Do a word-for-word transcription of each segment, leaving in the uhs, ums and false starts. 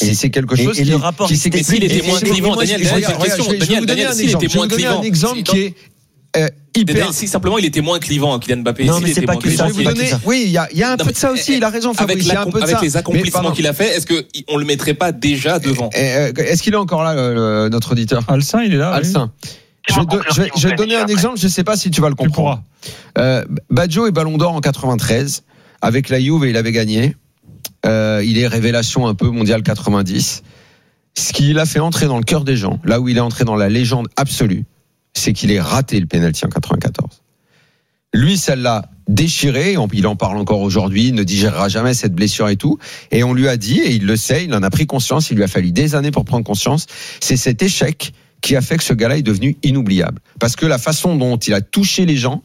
C'est, c'est quelque chose et, et qui, le rapport qui s'explique. S'il était moins clivant, Daniel, Je vais Daniel, vous donner un exemple. Je vais vous donner un exemple qui est euh, hyper. Si simplement il était moins clivant, Kylian Mbappé. Non, mais c'est pas que ça. Je vais vous donner. Oui, il y a, il y a un peu de ça aussi. Il a raison, Fabrice. Il y a un peu de ça. Avec les accomplissements qu'il a fait, est-ce que on le mettrait pas déjà devant? Est-ce qu'il est encore là, le, notre auditeur? Alcin, il est là. Alcin. Je vais, je, vais, je vais te donner un exemple, je ne sais pas si tu vas le comprendre. Euh, Baggio est Ballon d'Or en quatre-vingt-treize. Avec la Juve, il avait gagné. Euh, il est révélation un peu mondial quatre-vingt-dix. Ce qui l'a fait entrer dans le cœur des gens, là où il est entré dans la légende absolue, c'est qu'il ait raté le pénalty en quatre-vingt-quatorze. Lui, ça l'a déchiré, il en parle encore aujourd'hui, il ne digérera jamais cette blessure et tout. Et on lui a dit, et il le sait, il en a pris conscience, il lui a fallu des années pour prendre conscience, c'est cet échec qui a fait que ce gars-là est devenu inoubliable. Parce que la façon dont il a touché les gens,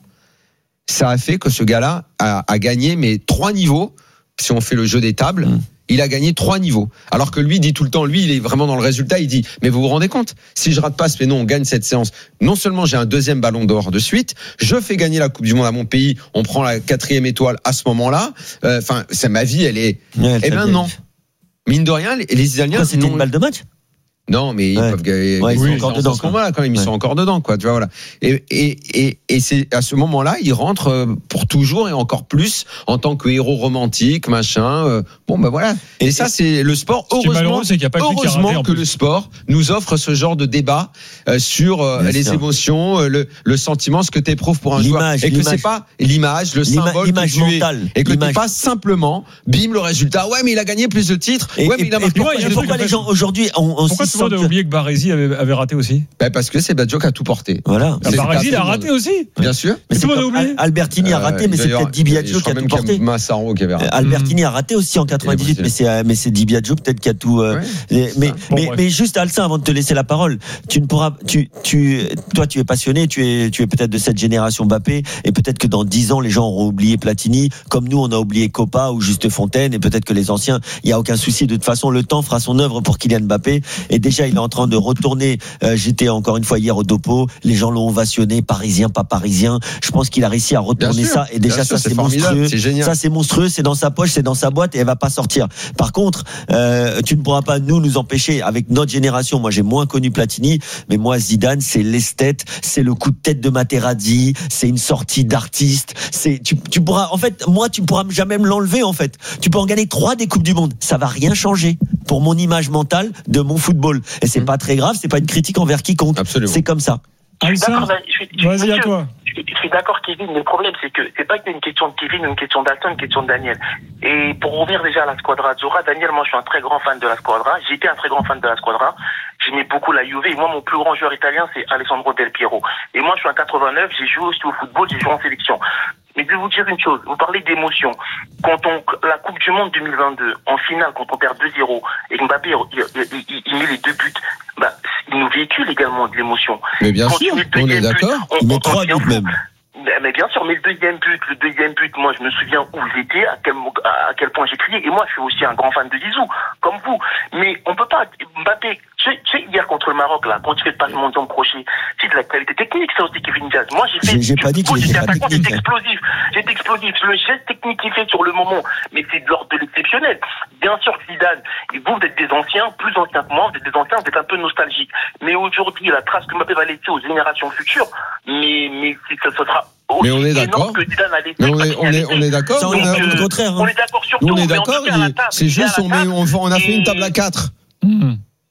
ça a fait que ce gars-là a, a gagné mais trois niveaux. Si on fait le jeu des tables, mmh. il a gagné trois niveaux. Alors que lui dit tout le temps, lui il est vraiment dans le résultat, il dit, mais vous vous rendez compte, si je rate pas ce péno, on gagne cette séance. Non seulement j'ai un deuxième ballon d'or de suite, je fais gagner la Coupe du Monde à mon pays, on prend la quatrième étoile à ce moment-là. Enfin, euh, c'est ma vie, elle est. Ouais, eh ben non. Mine de rien, les, les Italiens. C'était non... une balle de match. Non, mais ils ouais. peuvent gagner. Ouais, ils oui, sont encore dedans. À ce moment-là, quand même, ils ouais. sont encore dedans, quoi. Tu vois, voilà. Et, et, et, et c'est à ce moment-là, ils rentrent pour toujours et encore plus en tant que héros romantique, machin. Euh, bon, ben voilà. Et, et ça, c'est le sport. Heureusement, c'est qu'il y a pas heureusement raté, que le sport nous offre ce genre de débat euh, sur euh, les sûr. émotions, euh, le, le sentiment, ce que tu éprouves pour un l'image, joueur, et que l'image. c'est pas l'image, le L'ima- symbole l'image que tu mentale, es, et que l'image. t'es pas simplement, bim, le résultat. Ouais, mais il a gagné plus de titres. Et, ouais, mais et, il a et marqué. pourquoi, et pourquoi les gens aujourd'hui ont, ont pourquoi tout le monde a oublié que Baresi avait, avait raté aussi? Ben parce que c'est Baggio qui a tout porté. Voilà. Baresi, il a raté aussi. Bien sûr. Mais tout le monde a oublié. Albertini a raté, mais c'est peut-être Di Biagio qui a tout porté. Massaro qui avait raté. Albertini a raté aussi en quatre-vingt-dix-huit, mais c'est mais c'est Di Biagio peut-être qui a tout. Euh, ouais. Mais bon, mais mais juste Alcin, avant de te laisser la parole, tu ne pourras, tu tu toi tu es passionné, tu es tu es peut-être de cette génération Mbappé, et peut-être que dans dix ans les gens auront oublié Platini, comme nous on a oublié Copa ou Juste Fontaine, et peut-être que les anciens, il y a aucun souci. De toute façon, le temps fera son œuvre pour Kylian Mbappé, et déjà il est en train de retourner. Euh, j'étais encore une fois hier au Dopo, les gens l'ont ovationné, parisien, pas parisien. Je pense qu'il a réussi à retourner sûr, ça, et déjà ça sûr, c'est, c'est monstrueux. C'est ça c'est monstrueux, c'est dans sa poche, c'est dans sa boîte, et elle va pas sortir. Par contre, euh, tu ne pourras pas nous nous empêcher avec notre génération. Moi j'ai moins connu Platini, mais moi Zidane c'est l'esthète, c'est le coup de tête de Materazzi, c'est une sortie d'artiste. C'est tu tu pourras en fait moi tu pourras jamais me l'enlever en fait. Tu peux en gagner trois des coupes du monde, ça va rien changer pour mon image mentale de mon football. Et c'est mmh. pas très grave, c'est pas une critique envers quiconque. Absolument. C'est comme ça. Je suis d'accord, vas-y à toi. Je suis d'accord, Kevin, mais le problème, c'est que c'est pas une question de Kevin, une question d'Alton, une question de Daniel. Et pour revenir déjà à la Squadra Azzurra, Daniel, moi, je suis un très grand fan de la Squadra. J'étais un très grand fan de la Squadra. J'aimais beaucoup la Juve. Et moi, mon plus grand joueur italien, c'est Alessandro Del Piero. Et moi, je suis en quatre-vingt-neuf, j'ai joué aussi au football, j'ai joué en sélection. Mais je vais vous dire une chose, vous parlez d'émotion. Quand on, la Coupe du Monde deux mille vingt-deux, en finale, quand on perd deux zéro, et Mbappé, il, il, il, il met les deux buts, bah, il nous véhicule également de l'émotion. Mais bien quand sûr, on est d'accord. But, on, il met trois buts même. Mais bien sûr, mais le deuxième but, le deuxième but, moi je me souviens où j'étais, à quel, à quel point j'ai crié, et moi je suis aussi un grand fan de Zizou, comme vous. Mais on peut pas, Mbappé, tu sais, hier contre le Maroc, là, quand tu fais le passement de jambes crochet, c'est de la qualité technique, ça aussi, Kevin Diaz. Moi j'ai fait, j'ai, j'ai pas dit qu'il était pas technique. J'étais explosif, j'étais explosif, le geste technique qu'il fait sur le moment, mais c'est de l'ordre de l'exceptionnel. Bien sûr, Zidane, et vous, vous êtes des anciens, plus anciens que moi, vous êtes des anciens, vous êtes un peu nostalgiques. Mais aujourd'hui, la trace que Mbappé va laisser aux générations futures, mais, mais ça, ça sera mais on est d'accord. Mais on est, on est, on est d'accord. Ça, on, on, est, a, au contraire. Hein. On est d'accord sur tout. On est d'accord. Table, c'est juste, on, met, on, on a fait une table à quatre. Mmh.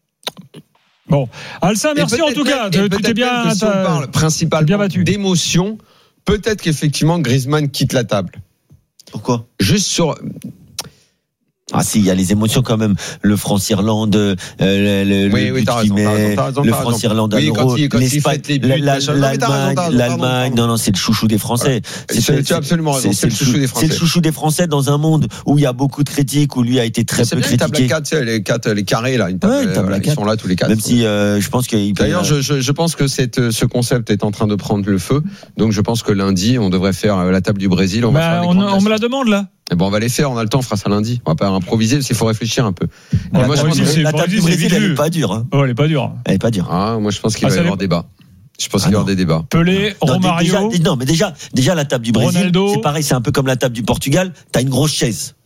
Bon, Alcin, merci en tout cas. Tu t'es bien. Si on parle principalement d'émotion, peut-être qu'effectivement Griezmann quitte la table. Pourquoi ? Juste sur. Ah si, il y a les émotions quand même. Le France-Irlande, euh, le, oui, le oui, but raison, qu'il met, raison, raison, le France-Irlande à oui, l'Euro, l'Espagne, l'Allemagne, l'Allemagne. Non, non, c'est le chouchou des Français. C'est, c'est, tu as absolument raison. C'est, c'est, le chouchou des Français. C'est le chouchou des Français dans un monde où il y a beaucoup de critiques, où lui a été très c'est peu bien critiqué. Une table à quatre, les quatre, les carrés là, une table, ouais, une table voilà, à quatre. Ils sont là tous les quatre. Même si euh, je pense qu'il. D'ailleurs, je, je, je pense que cette, ce concept est en train de prendre le feu. Donc, je pense que lundi, on devrait faire la table du Brésil. On, bah, va faire on, on me la demande là. Eh ben on va les faire, on a le temps, on fera ça lundi. On va pas improviser, parce qu'il faut réfléchir un peu. Ouais, moi, je pense que la table du Brésil, elle est pas dure. Hein. Oh, elle est pas dure. Elle est pas dure. Ah, moi je pense qu'il ah, va y avoir débat. Je pense ah qu'il va y avoir des débats. Pelé, non, Romario. Déjà, non, mais déjà, déjà la table du Brésil, Ronaldo. C'est pareil, c'est un peu comme la table du Portugal. T'as une grosse chaise.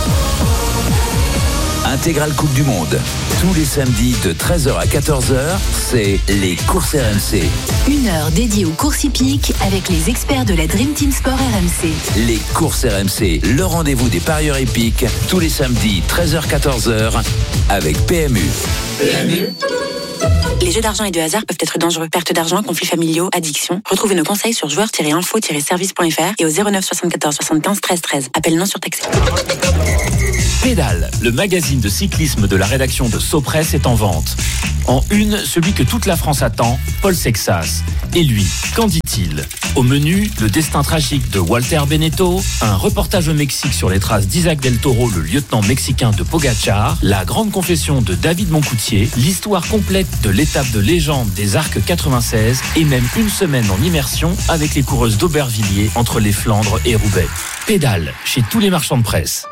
Intégrale Coupe du Monde. Tous les samedis de treize heures à quatorze heures, c'est les courses R M C. Une heure dédiée aux courses hippiques avec les experts de la Dream Team Sport R M C. Les courses R M C, le rendez-vous des parieurs hippiques, tous les samedis treize heures à quatorze heures avec P M U. P M U. Les jeux d'argent et de hasard peuvent être dangereux. Perte d'argent, conflits familiaux, addiction. Retrouvez nos conseils sur joueurs tiret info tiret service point f r et au zéro neuf soixante-quatorze soixante-quinze treize treize. Appel non surtaxé. Pédale, le magazine de cyclisme de la rédaction de Sopress est en vente. En une, celui que toute la France attend, Paul Sexas. Et lui, qu'en dit-il ? Au menu, le destin tragique de Walter Benetto, un reportage au Mexique sur les traces d'Isaac Del Toro, le lieutenant mexicain de Pogacar, la grande confession de David Moncoutier, l'histoire complète de l'étape de légende des Arcs quatre-vingt-seize et même une semaine en immersion avec les coureuses d'Aubervilliers entre les Flandres et Roubaix. Pédale chez tous les marchands de presse.